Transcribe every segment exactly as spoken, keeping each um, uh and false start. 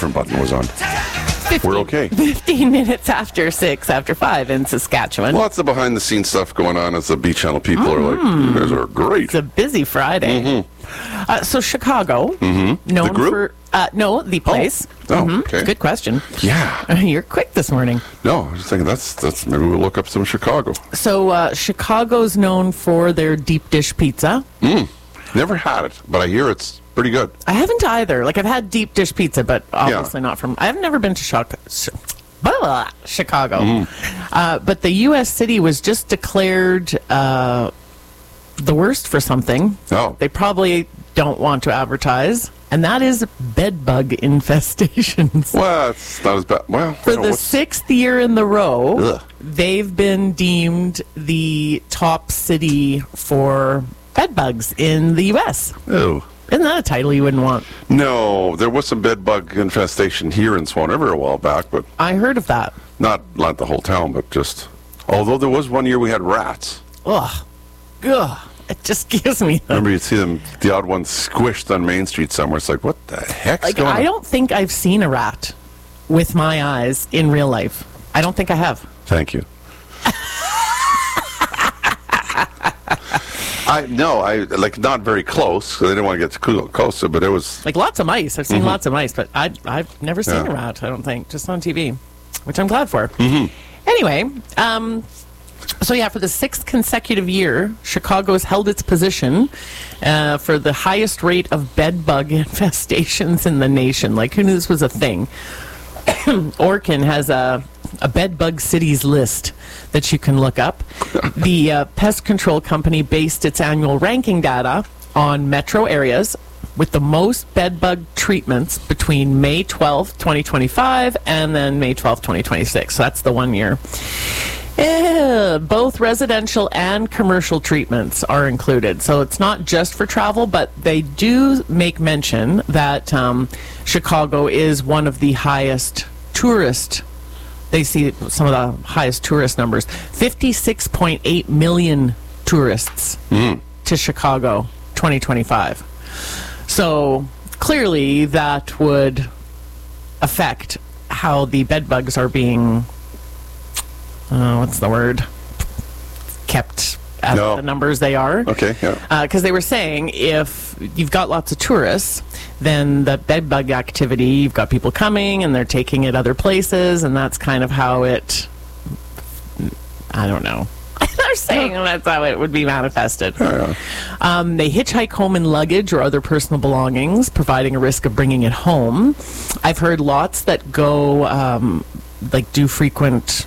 different button was on. fifteen, We're okay. fifteen minutes after six, after five in Saskatchewan. Lots of behind-the-scenes stuff going on as the B Channel people Mm. are like, you guys are great. It's a busy Friday. Mm-hmm. Uh, so Chicago, Mm-hmm. known The group? for uh, no the place. Oh, Mhm. okay. Good question. Yeah. You're quick this morning. No, I was thinking that's, that's maybe we'll look up some Chicago. So uh, Chicago's known for their deep dish pizza. Mm. Never had it, but I hear it's pretty good. I haven't either. Like I've had deep dish pizza, but obviously not from. I've never been to Chicago. Chicago, Mm-hmm. uh, but the U S city was just declared uh, the worst for something. Oh. They probably don't want to advertise, and that is bed bug infestations. Well, it's not as bad. Well, For you know, the what's- sixth year in the row, Ugh. they've been deemed the top city for bed bugs in the U S. Ew. Isn't that a title you wouldn't want? No, there was some bed bug infestation here in Swan River a while back, but I heard of that. not not the whole town, but just. Although there was one year we had rats. Ugh. Ugh. It just gives me the... Remember, you'd see them, the odd ones squished on Main Street somewhere. It's like, what the heck's Like, going on? I don't think I've seen a rat with my eyes in real life. I don't think I have. Thank you. I no, I like not very close because I didn't want to get too close, but it was. Like, lots of mice. I've seen Mhm. lots of mice, but I, I've never seen Yeah. a rat, I don't think. Just on T V, which I'm glad for. Mm-hmm. Anyway, um... so yeah, for the sixth consecutive year, Chicago has held its position uh, for the highest rate of bed bug infestations in the nation. Like, who knew this was a thing? Orkin has a, a bed bug cities list that you can look up. The uh, pest control company based its annual ranking data on metro areas with the most bed bug treatments between May twelfth, twenty twenty-five and then May twelfth, twenty twenty-six. So that's the one year. Yeah, both residential and commercial treatments are included. So it's not just for travel, but they do make mention that um, Chicago is one of the highest tourist. They see some of the highest tourist numbers. fifty-six point eight million tourists Mm. to Chicago twenty twenty-five. So clearly that would affect how the bed bugs are being... Uh, what's the word? Kept at No. the numbers they are. Okay, yeah. Because they were saying if you've got lots of tourists, then the bed bug activity, you've got people coming and they're taking it other places, and that's kind of how it. I don't know. They're saying that's how it would be manifested. Yeah. Um, they hitchhike home in luggage or other personal belongings, providing a risk of bringing it home. I've heard lots that go, um, like, do frequent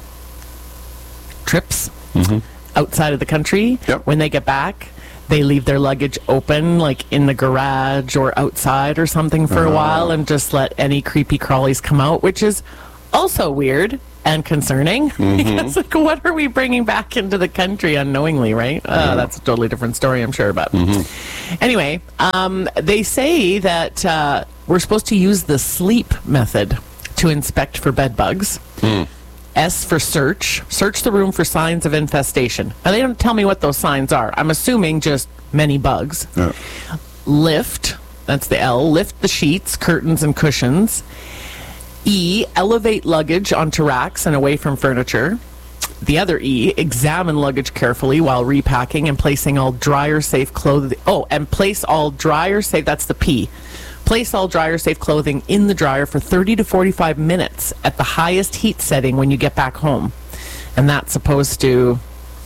trips Mhm. outside of the country. Yep. When they get back, they leave their luggage open, like in the garage or outside or something for a while, and just let any creepy crawlies come out, which is also weird and concerning. Because, like, what are we bringing back into the country unknowingly, right? Uh, that's a totally different story, I'm sure. But anyway, um, they say that uh, we're supposed to use the sleep method to inspect for bed bugs. S for search. Search the room for signs of infestation. Now, they don't tell me what those signs are. I'm assuming just many bugs. Yeah. Lift. That's the L. Lift the sheets, curtains, and cushions. E. Elevate luggage onto racks and away from furniture. The other E. Examine luggage carefully while repacking and placing all dryer-safe clothing. Oh, and place all dryer-safe. That's the P. Place all dryer-safe clothing in the dryer for thirty to forty-five minutes at the highest heat setting when you get back home. And that's supposed to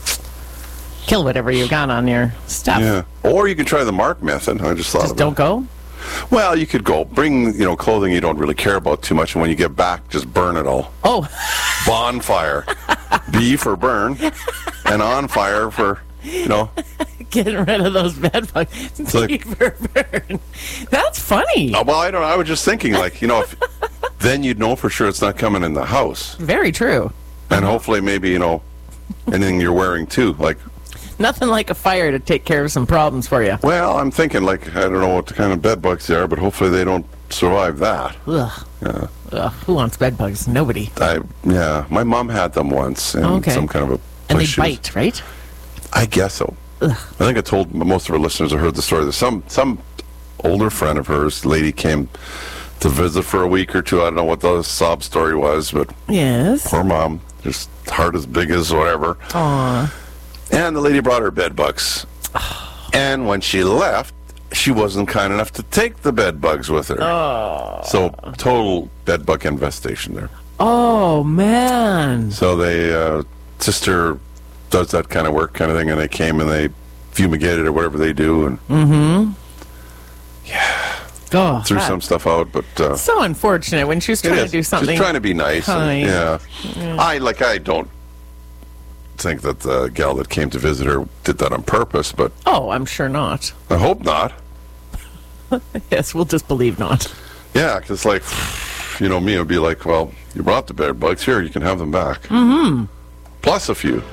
kill whatever you've got on your stuff. Yeah. Or you can try the Mark method. I just thought Just of don't it. go. Well, you could go bring, you know, clothing you don't really care about too much, and when you get back, just burn it all. Oh, Bonfire. B for burn, and on fire for, you know. getting rid of those bed bugs. like- for burn. That's funny. Oh, well, I don't know. I was just thinking, like, you know, if, then you'd know for sure it's not coming in the house. Very true. And hopefully maybe, you know, anything you're wearing too. Like, Nothing like a fire to take care of some problems for you. well, I'm thinking, like, I don't know what the kind of bed bugs they are, but hopefully they don't survive that. Ugh. Yeah. Ugh. Who wants bed bugs? Nobody. I, yeah, my mom had them once in Okay. some kind of a And they place she was- bite, right? I guess so. Ugh. I think I told most of our listeners have heard the story. There's some some older friend of hers, lady came to visit for a week or two. I don't know what the sob story was, but Yes. poor mom, just heart as big as whatever. Aw. And the lady brought her bed bugs. And when she left, she wasn't kind enough to take the bed bugs with her. Oh. So total bed bug infestation there. Oh, man. So they, uh, sister does that kind of work kind of thing, and they came and they fumigated or whatever they do, and Mm-hmm. yeah, Oh, threw that- some stuff out. But uh, so unfortunate when she was it trying is. to do something. She's trying to be nice. and- kind. yeah. I like. I don't think that the gal that came to visit her did that on purpose, but Oh, I'm sure not. I hope not. Yes, we'll just believe not. Yeah, because like, you know, me would be like, well, you brought the bed bugs here, you can have them back. Mm-hmm. Plus a few.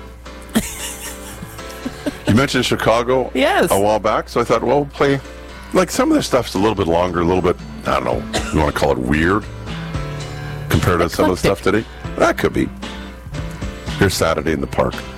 You mentioned Chicago Yes. a while back, so I thought, well, we'll play. Like some of their stuff's a little bit longer, a little bit, I don't know, you want to call it weird compared to some of the stuff today? That could be. Here's Saturday in the Park.